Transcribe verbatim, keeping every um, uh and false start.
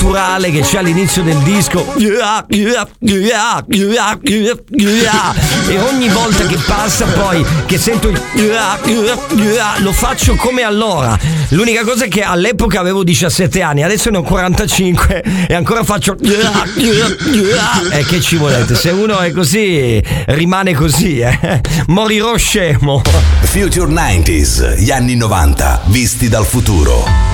gutturale che c'è all'inizio del disco, e ogni volta che passa poi che sento il lo faccio come allora. L'unica cosa è che all'epoca avevo diciassette anni, adesso ne ho quarantacinque e ancora faccio e che ci volete, se uno è così rimane così, eh? Morirò scemo. Future novanta, gli anni novanta visti dal futuro.